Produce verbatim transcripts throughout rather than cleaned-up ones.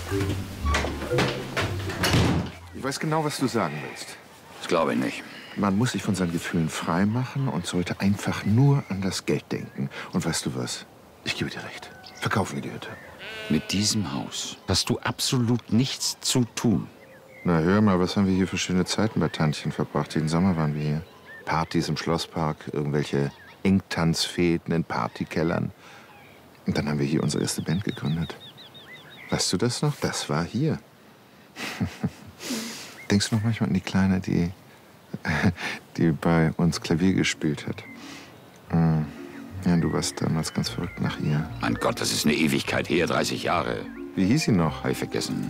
Ich weiß genau, was du sagen willst. Das glaube ich nicht. Man muss sich von seinen Gefühlen frei machen und sollte einfach nur an das Geld denken. Und weißt du was? Ich gebe dir recht. Verkaufen wir die Hütte. Mit diesem Haus hast du absolut nichts zu tun. Na, hör mal, was haben wir hier für schöne Zeiten bei Tantchen verbracht? Den Sommer waren wir hier. Partys im Schlosspark, irgendwelche Engtanzfäden in Partykellern. Und dann haben wir hier unsere erste Band gegründet. Weißt du das noch? Das war hier. Denkst du noch manchmal an die Kleine, die, die bei uns Klavier gespielt hat? Hm. Ja, du warst damals ganz verrückt nach ihr. Mein Gott, das ist eine Ewigkeit her, dreißig Jahre. Wie hieß sie noch? Habe ich vergessen.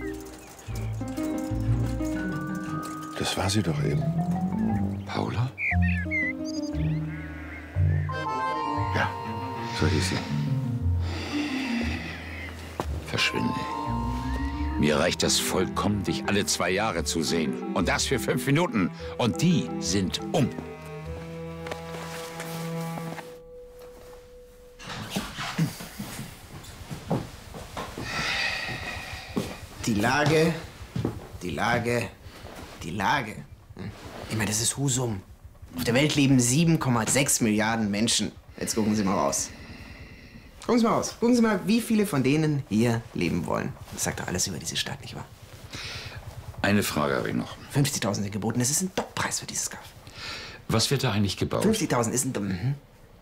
Das war sie doch eben. Paula? Ja, so hieß sie. Verschwinde. Mir reicht das vollkommen, dich alle zwei Jahre zu sehen. Und das für fünf Minuten. Und die sind um. Die Lage, die Lage, die Lage. Ich meine, das ist Husum. Auf der Welt leben sieben Komma sechs Milliarden Menschen. Jetzt gucken Sie mal raus. Gucken Sie mal raus. Gucken Sie mal, wie viele von denen hier leben wollen. Das sagt doch alles über diese Stadt, nicht wahr? Eine Frage habe ich noch. fünfzigtausend sind geboten. Das ist ein Top-Preis für dieses Kaff. Was wird da eigentlich gebaut? fünfzigtausend ist ein... Mhm.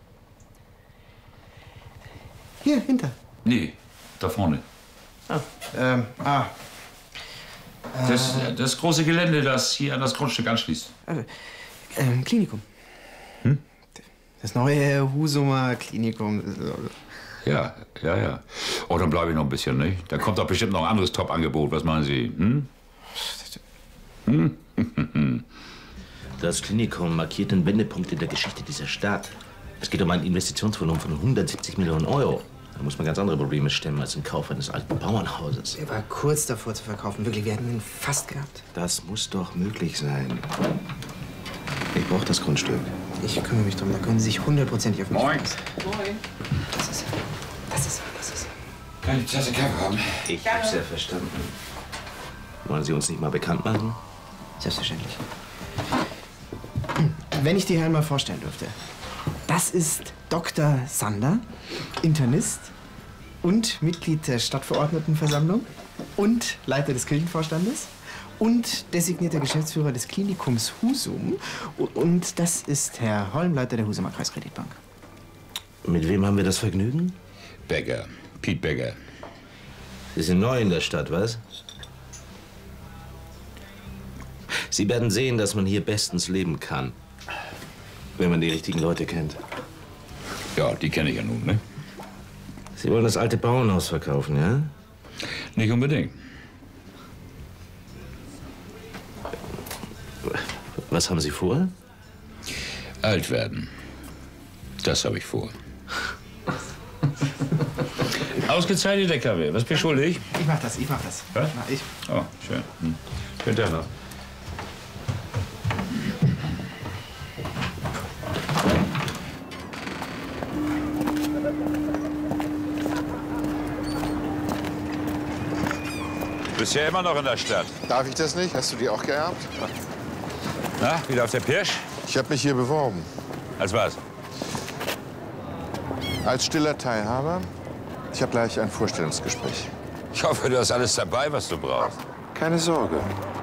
Hier, hinter. Nee, da vorne. Ah, ähm, ah. Das, das große Gelände, das hier an das Grundstück anschließt. Also, ähm, Klinikum. Hm? Das neue Husumer Klinikum. Ja, ja, ja. Oh, dann bleibe ich noch ein bisschen, nicht? Da kommt doch bestimmt noch ein anderes Top-Angebot. Was meinen Sie? Hm? Hm? Das Klinikum markiert den Wendepunkt in der Geschichte dieser Stadt. Es geht um ein Investitionsvolumen von hundertsiebzig Millionen Euro. Da muss man ganz andere Probleme stemmen als den Kauf eines alten Bauernhauses. Er war kurz davor zu verkaufen. Wirklich, wir hätten ihn fast gehabt. Das muss doch möglich sein. Ich brauche das Grundstück. Ich kümmere mich drum. Da können Sie sich hundertprozentig auf mich Moin. verlassen. Moin. Das ist er. Das ist er. Das ist er. Kann ich die Tasse Kaffee haben? Ich hab's ja verstanden. Wollen Sie uns nicht mal bekannt machen? Selbstverständlich. Wenn ich die Herren mal vorstellen dürfte. Das ist Doktor Sander, Internist und Mitglied der Stadtverordnetenversammlung und Leiter des Kirchenvorstandes und designierter Geschäftsführer des Klinikums Husum. Und das ist Herr Holm, Leiter der Husumer Kreiskreditbank. Mit wem haben wir das Vergnügen? Becker. Piet Becker. Sie sind neu in der Stadt, was? Sie werden sehen, dass man hier bestens leben kann. Wenn man die richtigen Leute kennt. Ja, die kenne ich ja nun, ne? Sie wollen das alte Bauernhaus verkaufen, ja? Nicht unbedingt. Was haben Sie vor? Alt werden. Das habe ich vor. Ausgezeichneter Kaffee. Was bin ich schuldig? Ich mach das, ich mach das. Was? Na, ich. Oh, schön. Hm. Schönen Tag noch. Du bist ja immer noch in der Stadt. Darf ich das nicht? Hast du die auch geerbt? Na, wieder auf der Pirsch? Ich habe mich hier beworben. Als was? Als stiller Teilhaber. Ich habe gleich ein Vorstellungsgespräch. Ich hoffe, du hast alles dabei, was du brauchst. Keine Sorge.